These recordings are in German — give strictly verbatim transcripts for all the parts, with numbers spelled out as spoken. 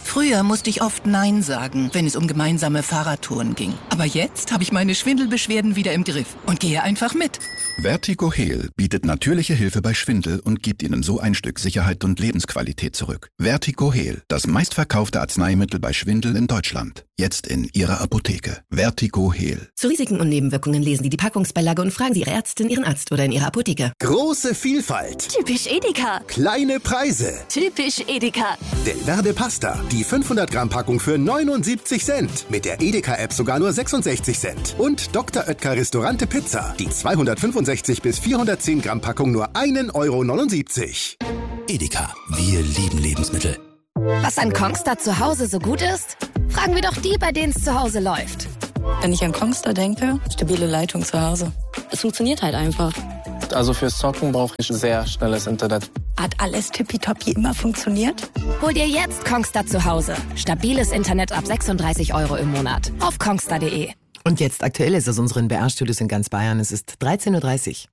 Früher musste ich oft Nein sagen, wenn es um gemeinsame Fahrradtouren ging. Aber jetzt habe ich meine Schwindelbeschwerden wieder im Griff und gehe einfach mit. Vertigo Heal bietet natürliche Hilfe bei Schwindel und gibt Ihnen so ein Stück Sicherheit und Lebensqualität zurück. Vertigo Heal, das meistverkaufte Arzneimittel bei Schwindel in Deutschland. Jetzt in Ihrer Apotheke. Vertigo Heal. Zu Risiken und Nebenwirkungen lesen Sie die Packungsbeilage und fragen Sie Ihre Ärztin, Ihren Arzt oder in Ihrer Apotheke. Große Vielfalt. Typisch Edeka. Kleine Preise. Typisch Edeka. Delverde Pasta. Die fünfhundert Gramm Packung für neunundsiebzig Cent. Mit der Edeka-App sogar nur sechsundsechzig Cent. Und Doktor Oetker Restaurante Pizza. Die zweihundertfünfundsechzig bis vierhundertzehn Gramm Packung nur ein Euro neunundsiebzig. Edeka. Wir lieben Lebensmittel. Was an Kongstar zu Hause so gut ist? Fragen wir doch die, bei denen es zu Hause läuft. Wenn ich an Kongstar denke, stabile Leitung zu Hause. Es funktioniert halt einfach. Also fürs Zocken brauche ich sehr schnelles Internet. Hat alles tippitoppi immer funktioniert? Hol dir jetzt Kongstar zu Hause. Stabiles Internet ab sechsunddreißig Euro im Monat. Auf kongstar punkt de. Und jetzt aktuell ist es unseren B R-Studios in ganz Bayern. Es ist dreizehn Uhr dreißig.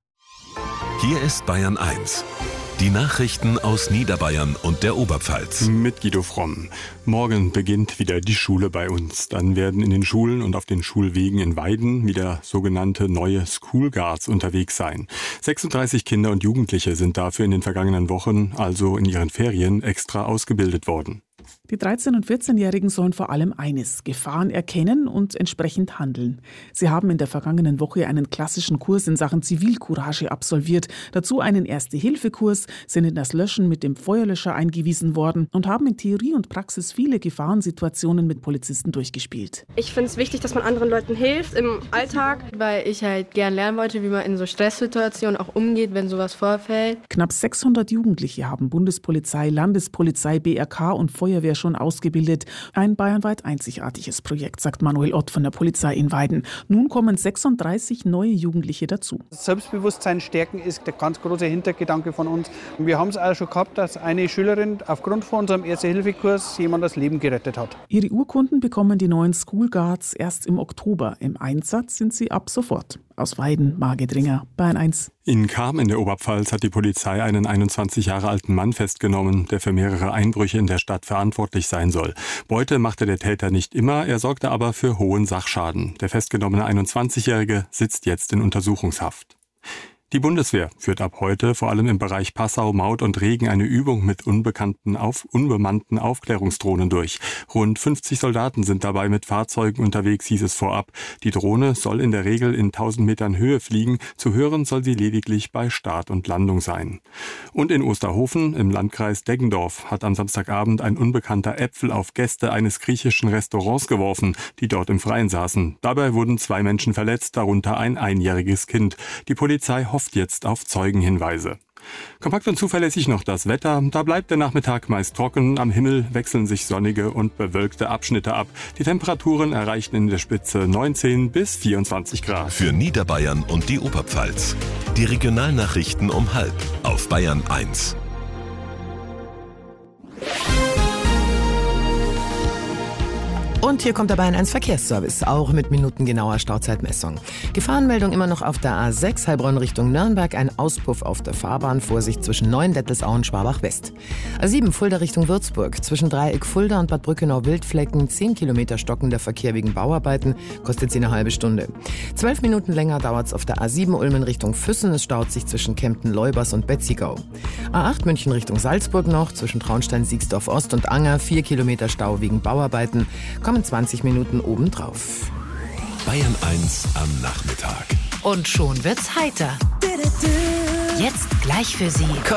Hier ist Bayern eins. Die Nachrichten aus Niederbayern und der Oberpfalz. Mit Guido Fromm. Morgen beginnt wieder die Schule bei uns. Dann werden in den Schulen und auf den Schulwegen in Weiden wieder sogenannte neue School Guards unterwegs sein. sechsunddreißig Kinder und Jugendliche sind dafür in den vergangenen Wochen, also in ihren Ferien, extra ausgebildet worden. Die dreizehn- und vierzehnjährigen sollen vor allem eines: Gefahren erkennen und entsprechend handeln. Sie haben in der vergangenen Woche einen klassischen Kurs in Sachen Zivilcourage absolviert, dazu einen Erste-Hilfe-Kurs, sind in das Löschen mit dem Feuerlöscher eingewiesen worden und haben in Theorie und Praxis viele Gefahrensituationen mit Polizisten durchgespielt. Ich finde es wichtig, dass man anderen Leuten hilft im Alltag, weil ich halt gern lernen wollte, wie man in so Stresssituationen auch umgeht, wenn sowas vorfällt. Knapp sechshundert Jugendliche haben Bundespolizei, Landespolizei, B R K und Feuerwehr schon ausgebildet. Ein bayernweit einzigartiges Projekt, sagt Manuel Ott von der Polizei in Weiden. Nun kommen sechsunddreißig neue Jugendliche dazu. Selbstbewusstsein stärken ist der ganz große Hintergedanke von uns. Wir haben es auch schon gehabt, dass eine Schülerin aufgrund von unserem Erste-Hilfe-Kurs jemand das Leben gerettet hat. Ihre Urkunden bekommen die neuen School Guards erst im Oktober. Im Einsatz sind sie ab sofort. Aus Weiden, Margit Ringer, Bayern eins. In Cham in der Oberpfalz hat die Polizei einen einundzwanzig Jahre alten Mann festgenommen, der für mehrere Einbrüche in der Stadt verantwortlich sein soll. Beute machte der Täter nicht immer, er sorgte aber für hohen Sachschaden. Der festgenommene einundzwanzigjährige sitzt jetzt in Untersuchungshaft. Die Bundeswehr führt ab heute vor allem im Bereich Passau, Maut und Regen eine Übung mit unbekannten, auf, unbemannten Aufklärungsdrohnen durch. Rund fünfzig Soldaten sind dabei mit Fahrzeugen unterwegs, hieß es vorab. Die Drohne soll in der Regel in tausend Metern Höhe fliegen. Zu hören soll sie lediglich bei Start und Landung sein. Und in Osterhofen im Landkreis Deggendorf hat am Samstagabend ein unbekannter Äpfel auf Gäste eines griechischen Restaurants geworfen, die dort im Freien saßen. Dabei wurden zwei Menschen verletzt, darunter ein einjähriges Kind. Die Polizei hofft jetzt auf Zeugenhinweise. Kompakt und zuverlässig noch das Wetter. Da bleibt der Nachmittag meist trocken. Am Himmel wechseln sich sonnige und bewölkte Abschnitte ab. Die Temperaturen erreichen in der Spitze neunzehn bis vierundzwanzig Grad. Für Niederbayern und die Oberpfalz. Die Regionalnachrichten um halb auf Bayern eins. Und hier kommt dabei ein Verkehrsservice, auch mit minutengenauer Stauzeitmessung. Gefahrenmeldung immer noch auf der A sechs, Heilbronn Richtung Nürnberg, ein Auspuff auf der Fahrbahn, Vorsicht zwischen Neuendettelsau und Schwabach West. A sieben, Fulda Richtung Würzburg, zwischen Dreieck Fulda und Bad Brückenau-Wildflecken, zehn Kilometer stockender Verkehr wegen Bauarbeiten, kostet sie eine halbe Stunde. zwölf Minuten länger dauert es auf der A sieben, Ulmen Richtung Füssen, es staut sich zwischen Kempten-Leubers und Betzigau. A acht, München Richtung Salzburg noch, zwischen Traunstein-Siegsdorf Ost und Anger, vier Kilometer Stau wegen Bauarbeiten, kommen zwanzig Minuten obendrauf. Bayern eins am Nachmittag. Und schon wird's heiter. Jetzt gleich für Sie